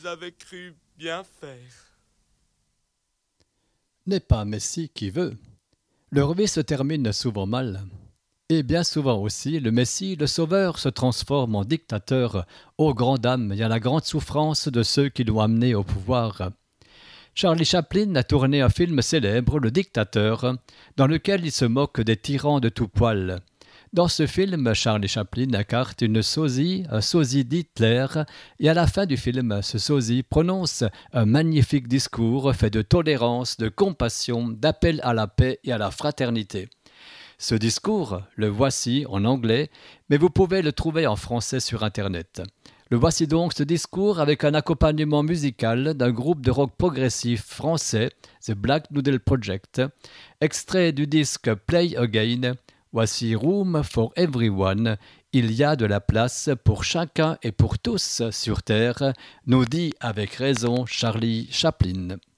j'avais cru bien faire. N'est pas Messie qui veut. Le réveil se termine souvent mal. Et bien souvent aussi, le Messie, le Sauveur, se transforme en dictateur aux grandes dames et à la grande souffrance de ceux qui l'ont amené au pouvoir. Charlie Chaplin a tourné un film célèbre, Le Dictateur, dans lequel il se moque des tyrans de tout poil. Dans ce film, Charlie Chaplin incarne une sosie, un sosie d'Hitler, et à la fin du film, ce sosie prononce un magnifique discours fait de tolérance, de compassion, d'appel à la paix et à la fraternité. Ce discours, le voici en anglais, mais vous pouvez le trouver en français sur Internet. Le voici donc ce discours avec un accompagnement musical d'un groupe de rock progressif français, The Black Noodle Project, extrait du disque Play Again. Voici Room for Everyone. Il y a de la place pour chacun et pour tous sur Terre, nous dit avec raison Charlie Chaplin.